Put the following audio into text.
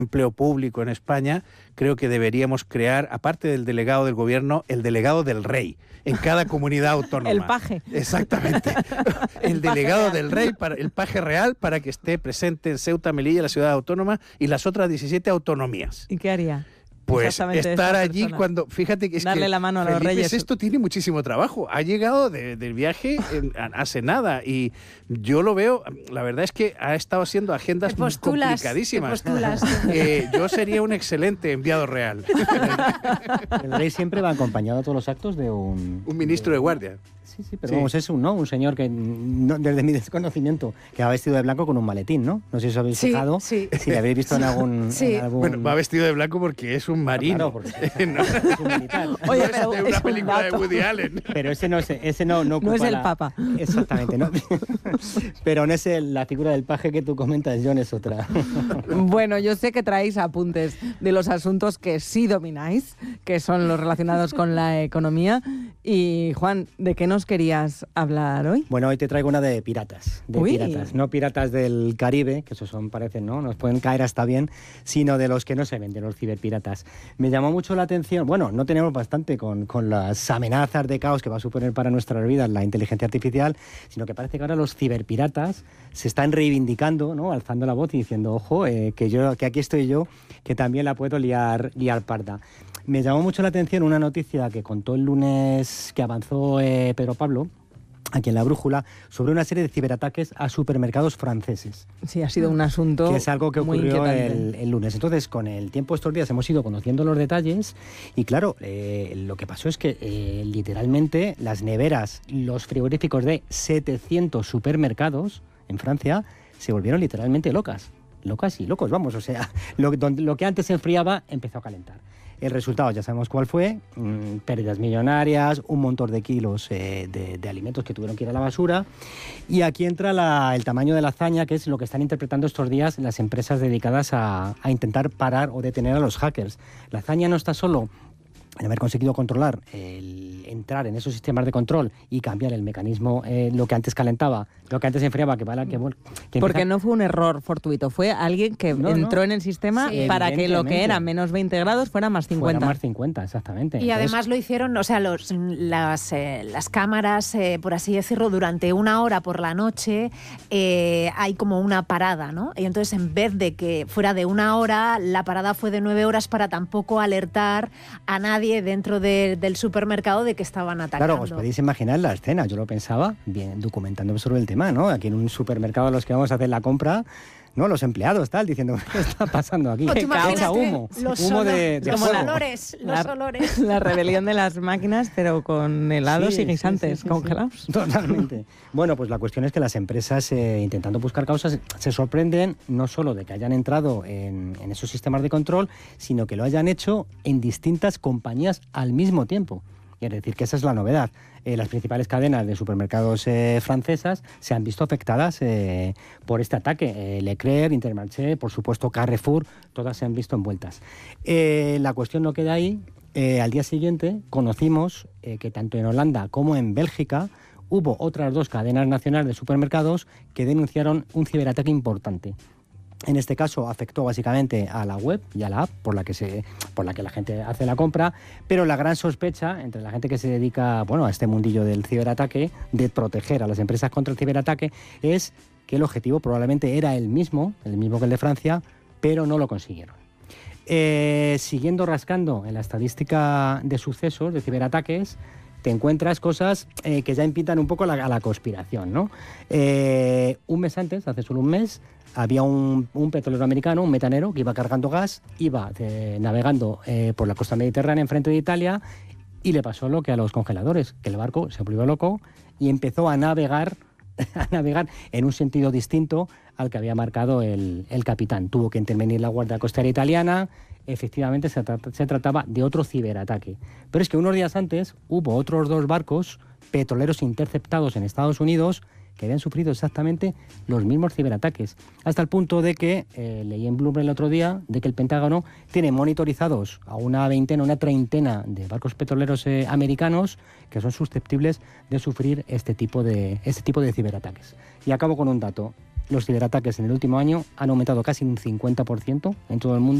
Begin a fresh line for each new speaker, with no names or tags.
empleo público en España, creo que deberíamos crear, aparte del delegado del gobierno, el delegado del rey en cada comunidad autónoma.
El paje.
Exactamente. El delegado del rey, el paje real, para que esté presente en Ceuta, Melilla, la ciudad autónoma y las otras 17 autonomías.
¿Y qué haría?
Pues estar allí cuando, fíjate que es
darle
que
la mano a los
Felipe
reyes.
VI tiene muchísimo trabajo. Ha llegado del viaje hace nada y yo lo veo, la verdad es que ha estado haciendo agendas complicadísimas. Yo sería un excelente enviado real.
El rey siempre va acompañado a todos los actos de un
ministro de guardia.
Sí, pero vamos, es un señor que, desde mi desconocimiento, que va vestido de blanco con un maletín, ¿no? No sé si os habéis fijado, si lo habéis visto en algún...
Bueno, va vestido de blanco porque es un marino.
Claro, es un militar.
Oye,
no
pero
es de una película de Woody Allen.
Pero ese no ocupa
no es el Papa.
Exactamente, ¿no? Pero no es la figura del paje que tú comentas, John, es otra.
Bueno, yo sé que traéis apuntes de los asuntos que sí domináis, que son los relacionados con la economía. Y, Juan, ¿de qué nos querías hablar hoy?
Bueno, hoy te traigo una de piratas. No piratas del Caribe, que esos parecen, ¿no? Nos pueden caer hasta bien, sino de los que no se ven, de los ciberpiratas. Me llamó mucho la atención, bueno, no tenemos bastante con las amenazas de caos que va a suponer para nuestras vidas la inteligencia artificial, sino que parece que ahora los ciberpiratas se están reivindicando, ¿no? Alzando la voz y diciendo, ojo, que aquí estoy yo, que también la puedo liar parda. Me llamó mucho la atención una noticia que contó el lunes que avanzó Pedro Pablo, aquí en La Brújula, sobre una serie de ciberataques a supermercados franceses.
Sí, ha sido un asunto
que es algo que ocurrió el lunes. Entonces, con el tiempo estos días hemos ido conociendo los detalles y, claro, lo que pasó es que literalmente las neveras, los frigoríficos de 700 supermercados en Francia se volvieron literalmente locas. Locas y locos, vamos. O sea, lo que antes se enfriaba empezó a calentar. El resultado ya sabemos cuál fue, pérdidas millonarias, un montón de kilos de alimentos que tuvieron que ir a la basura. Y aquí entra el tamaño de la hazaña, que es lo que están interpretando estos días las empresas dedicadas a intentar parar o detener a los hackers. La hazaña no está solo en haber conseguido controlar, entrar en esos sistemas de control y cambiar el mecanismo, lo que antes calentaba, lo que antes enfriaba,
porque no fue un error fortuito, fue alguien que entró en el sistema para que lo que era menos 20 grados fuera más 50.
Fuera más 50, exactamente.
Y además lo hicieron, o sea, las cámaras, por así decirlo, durante una hora por la noche hay como una parada, ¿no? Y entonces en vez de que fuera de una hora, la parada fue de 9 horas para tampoco alertar a nadie dentro del supermercado de que estaban atacando.
Claro, os podéis imaginar la escena, yo lo pensaba, bien, documentándome sobre el tema, ¿no? Aquí en un supermercado a los que vamos a hacer la compra, ¿no? Los empleados, diciendo, ¿qué está pasando aquí? Humo de
los olores,
La rebelión de las máquinas, pero con helados y guisantes congelados.
Sí. Totalmente. Bueno, pues la cuestión es que las empresas, intentando buscar causas, se sorprenden no solo de que hayan entrado en esos sistemas de control, sino que lo hayan hecho en distintas compañías al mismo tiempo. Quiere decir que esa es la novedad. Las principales cadenas de supermercados francesas se han visto afectadas por este ataque. Leclerc, Intermarché, por supuesto Carrefour, todas se han visto envueltas. La cuestión no queda ahí. Al día siguiente conocimos que tanto en Holanda como en Bélgica hubo otras 2 cadenas nacionales de supermercados que denunciaron un ciberataque importante. En este caso afectó básicamente a la web y a la app por la que la gente hace la compra, pero la gran sospecha entre la gente que se dedica a este mundillo del ciberataque, de proteger a las empresas contra el ciberataque, es que el objetivo probablemente era el mismo que el de Francia, pero no lo consiguieron. Siguiendo rascando en la estadística de sucesos de ciberataques, te encuentras cosas que ya impitan un poco a la conspiración, ¿no? Un mes antes, hace solo un mes, había un petrolero americano, un metanero, que iba cargando gas, iba navegando por la costa mediterránea enfrente de Italia y le pasó lo que a los congeladores, que el barco se volvió loco y empezó a navegar en un sentido distinto al que había marcado el capitán. Tuvo que intervenir la Guardia Costera italiana. Efectivamente se trataba de otro ciberataque. Pero es que unos días antes hubo otros 2 barcos petroleros interceptados en Estados Unidos que habían sufrido exactamente los mismos ciberataques, hasta el punto de que, leí en Bloomberg el otro día, de que el Pentágono tiene monitorizados a una treintena de barcos petroleros americanos que son susceptibles de sufrir este tipo de ciberataques. Y acabo con un dato. los ciberataques en el último año han aumentado casi un 50% en todo el mundo.